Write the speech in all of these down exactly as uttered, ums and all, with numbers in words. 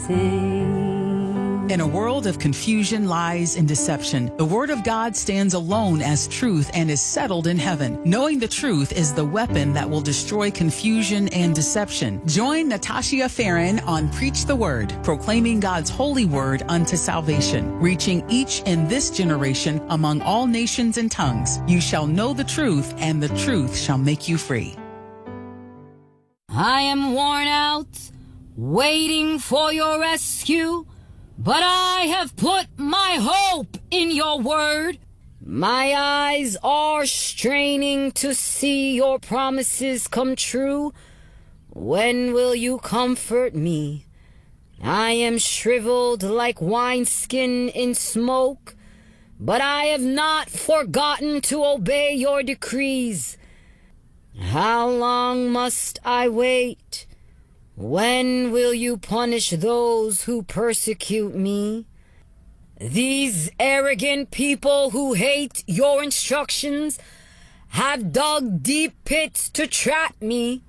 In a world of confusion, lies, and deception, the Word of God stands alone as truth and is settled in heaven. Knowing the truth is the weapon that will destroy confusion and deception. Join Natasha Farron on Preach the Word, proclaiming God's holy word unto salvation, reaching each in this generation among all nations and tongues. You shall know the truth, and the truth shall make you free. I am worn out, waiting for your rescue, but I have put my hope in your word. My eyes are straining to see your promises come true. When will you comfort me? I am shriveled like wineskin in smoke, but I have not forgotten to obey your decrees. How long must I wait? When will you punish those who persecute me? These arrogant people who hate your instructions have dug deep pits to trap me.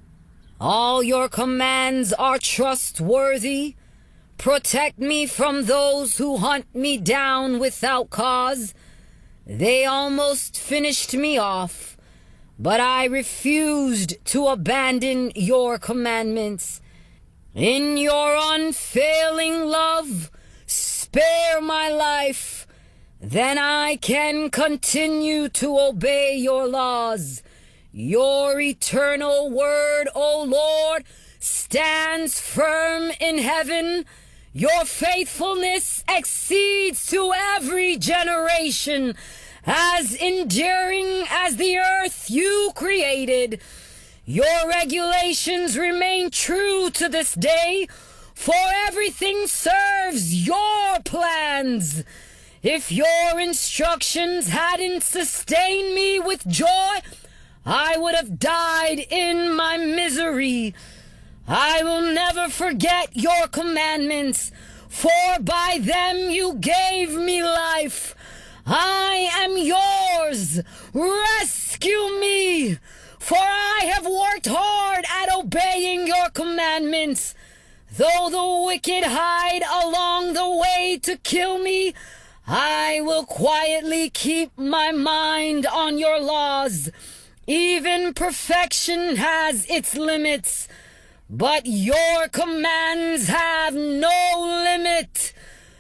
All your commands are trustworthy. Protect me from those who hunt me down without cause. They almost finished me off, but I refused to abandon your commandments. In your unfailing love, spare my life, then I can continue to obey your laws. Your eternal word, O Lord, stands firm in heaven. Your faithfulness exceeds to every generation. As enduring as the earth you created, your regulations remain true to this day, for everything serves your plans. If your instructions hadn't sustained me with joy, I would have died in my misery. I will never forget your commandments, for by them you gave me life. I am yours. Rescue me, for I have worked hard at obeying your commandments. Though the wicked hide along the way to kill me, I will quietly keep my mind on your laws. Even perfection has its limits, but your commands have no limit.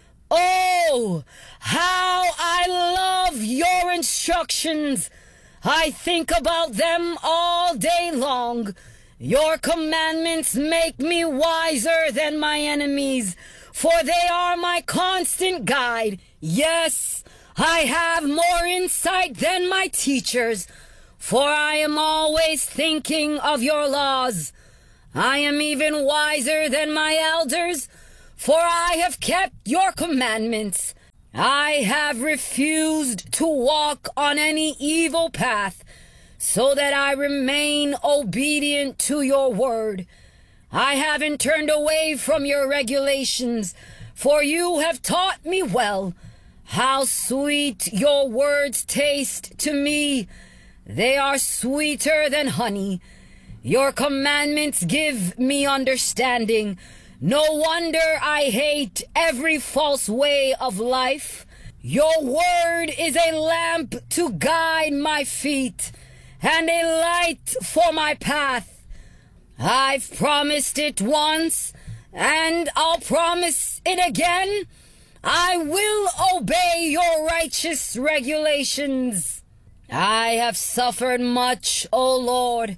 Oh, how I love your instructions. I think about them all day long. Your commandments make me wiser than my enemies, for they are my constant guide. Yes, I have more insight than my teachers, for I am always thinking of your laws. I am even wiser than my elders, for I have kept your commandments. I have refused to walk on any evil path, so that I remain obedient to your word. I haven't turned away from your regulations, for you have taught me well. How sweet your words taste to me. They are sweeter than honey. Your commandments give me understanding. No wonder I hate every false way of life. Your word is a lamp to guide my feet and a light for my path. I've promised it once, and I'll promise it again. I will obey your righteous regulations. I have suffered much, O Lord.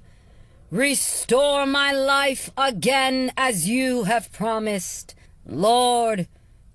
Restore my life again as you have promised. Lord,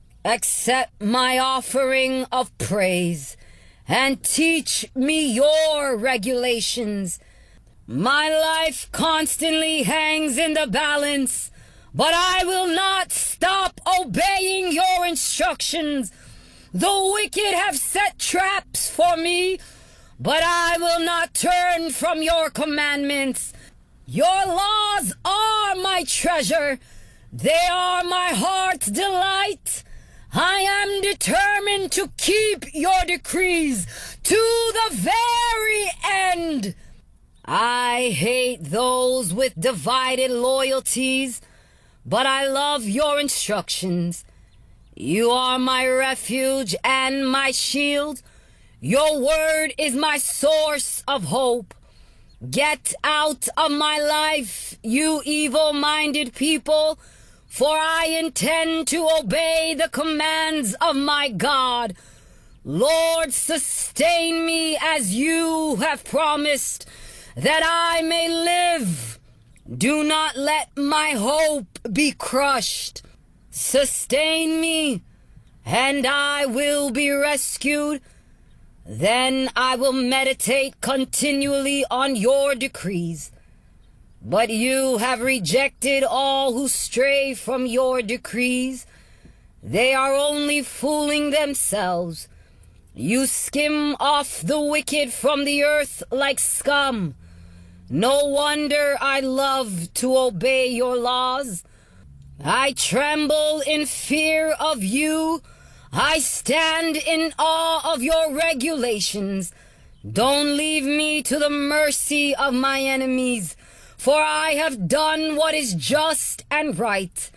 accept my offering of praise and teach me your regulations. My life constantly hangs in the balance, but I will not stop obeying your instructions. The wicked have set traps for me, but I will not turn from your commandments. Your laws are my treasure. They are my heart's delight. I am determined to keep your decrees to the very end. I hate those with divided loyalties, but I love your instructions. You are my refuge and my shield. Your word is my source of hope. Get out of my life, you evil-minded people, for I intend to obey the commands of my God. Lord, sustain me as you have promised, that I may live. Do not let my hope be crushed. Sustain me, and I will be rescued. Then I will meditate continually on your decrees. But you have rejected all who stray from your decrees. They are only fooling themselves. You skim off the wicked from the earth like scum. No wonder I love to obey your laws. I tremble in fear of you. I stand in awe of your regulations. Don't leave me to the mercy of my enemies, for I have done what is just and right.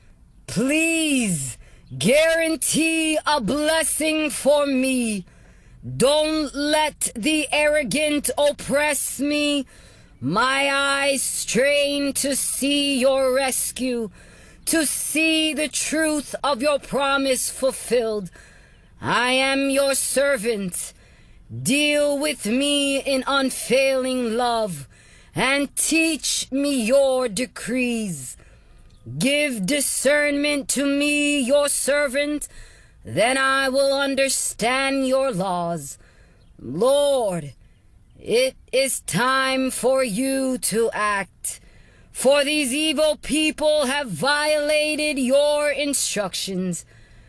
Please guarantee a blessing for me. Don't let the arrogant oppress me. My eyes strain to see your rescue, to see the truth of your promise fulfilled. I am your servant. Deal with me in unfailing love, and teach me your decrees. Give discernment to me, your servant, then I will understand your laws. Lord, it is time for you to act, for these evil people have violated your instructions.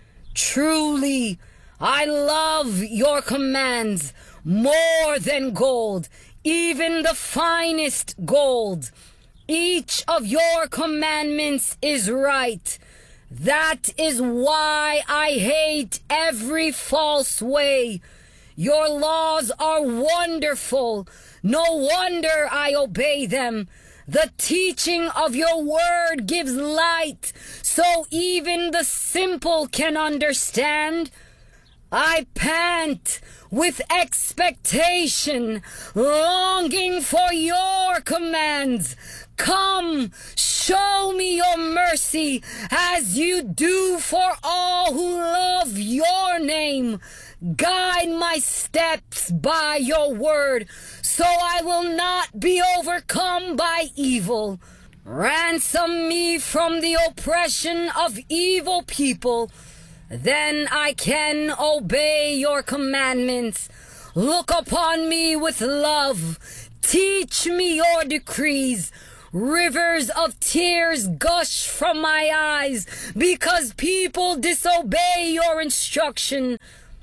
Truly, I love your commands more than gold, even the finest gold. Each of your commandments is right. That is why I hate every false way. Your laws are wonderful. No wonder I obey them. The teaching of your word gives light, so even the simple can understand. I pant with expectation, longing for your commands. Come, show me your mercy as you do for all who love your name. Guide my steps by your word, so I will not be overcome by evil. Ransom me from the oppression of evil people. Then I can obey your commandments. Look upon me with love. Teach me your decrees. Rivers of tears gush from my eyes because people disobey your instruction.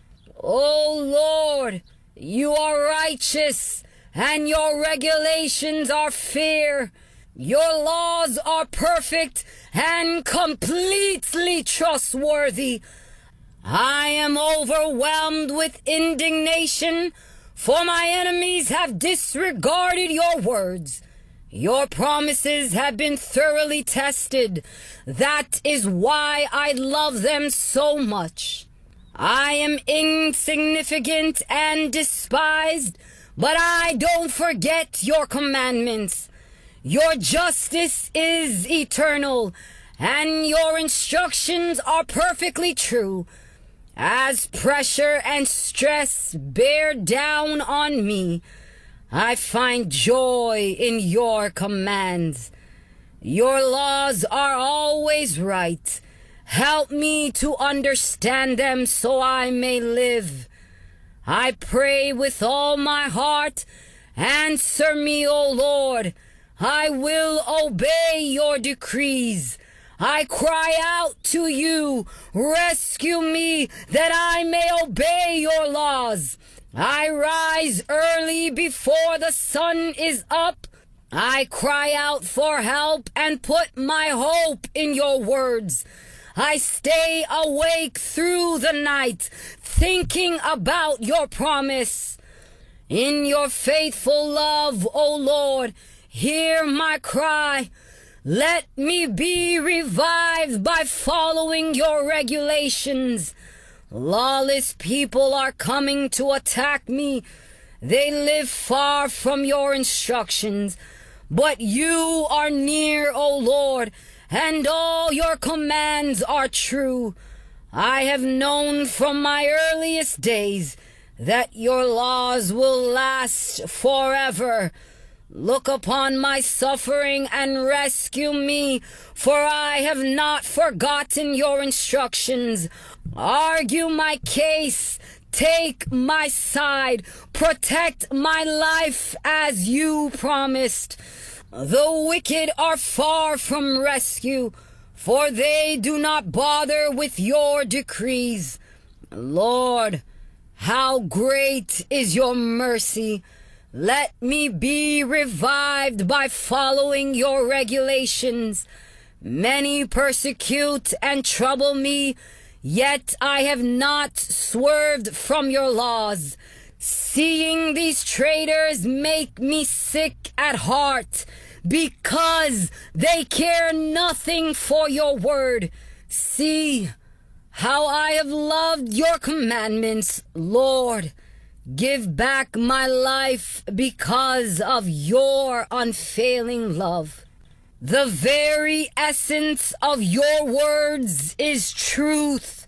O Lord, you are righteous, and your regulations are fair. Your laws are perfect and completely trustworthy. I am overwhelmed with indignation, for my enemies have disregarded your words. Your promises have been thoroughly tested. That is why I love them so much. I am insignificant and despised, but I don't forget your commandments. Your justice is eternal, and your instructions are perfectly true. As pressure and stress bear down on me, I find joy in your commands. Your laws are always right. Help me to understand them so I may live. I pray with all my heart. Answer me, O Lord. I will obey your decrees. I cry out to you. Rescue me that I may obey your laws. I rise early before the sun is up. I cry out for help and put my hope in your words. I stay awake through the night, thinking about your promise. In your faithful love, O Lord, hear my cry. Let me be revived by following your regulations. Lawless people are coming to attack me. They live far from your instructions. But you are near, O Lord, and all your commands are true. I have known from my earliest days that your laws will last forever. Look upon my suffering and rescue me, for I have not forgotten your instructions. Argue my case, take my side, protect my life as you promised. The wicked are far from rescue, for they do not bother with your decrees. Lord, how great is your mercy! Let me be revived by following your regulations. Many persecute and trouble me, yet I have not swerved from your laws. Seeing these traitors make me sick at heart, because they care nothing for your word. See how I have loved your commandments, Lord. Give back my life because of your unfailing love. The very essence of your words is truth.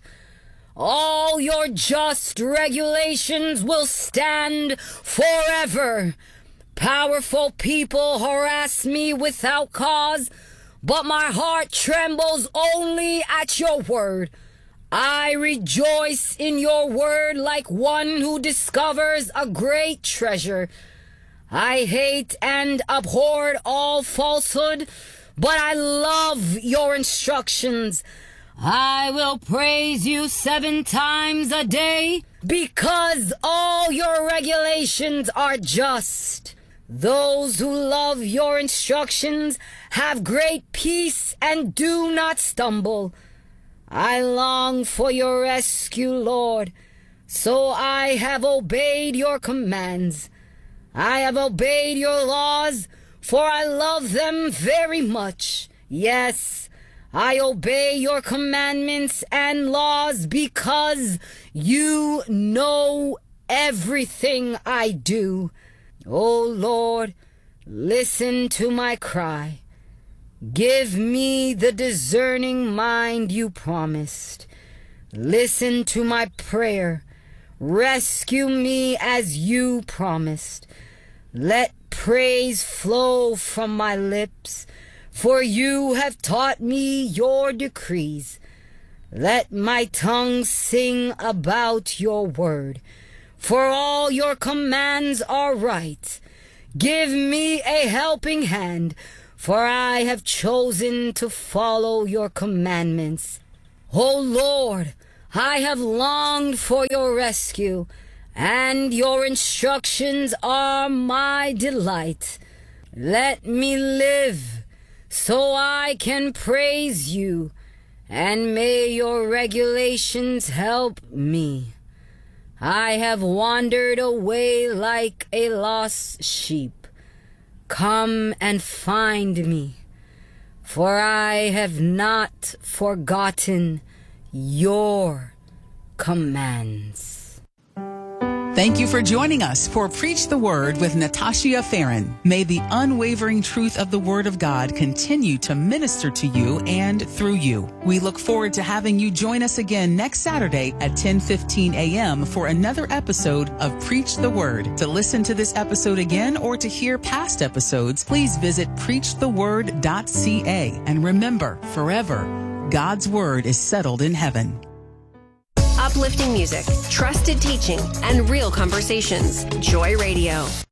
All your just regulations will stand forever. Powerful people harass me without cause, but my heart trembles only at your word. I rejoice in your word like one who discovers a great treasure. I hate and abhor all falsehood, but I love your instructions. I will praise you seven times a day, because all your regulations are just. Those who love your instructions have great peace and do not stumble. I long for your rescue, Lord, so I have obeyed your commands. I have obeyed your laws, for I love them very much. Yes, I obey your commandments and laws because you know everything I do. O Lord, listen to my cry. Give me the discerning mind you promised. Listen to my prayer. Rescue me as you promised. Let praise flow from my lips, for you have taught me your decrees. Let my tongue sing about your word, for all your commands are right. Give me a helping hand, for I have chosen to follow your commandments. O Lord, I have longed for your rescue, and your instructions are my delight. Let me live so I can praise you, and may your regulations help me. I have wandered away like a lost sheep. Come and find me, for I have not forgotten your commands. Thank you for joining us for Preach the Word with Natasha Farron. May the unwavering truth of the Word of God continue to minister to you and through you. We look forward to having you join us again next Saturday at ten fifteen a.m. for another episode of Preach the Word. To listen to this episode again or to hear past episodes, please visit preach the word dot c a. And remember, forever, God's Word is settled in heaven. Uplifting music, trusted teaching, and real conversations. Joy Radio.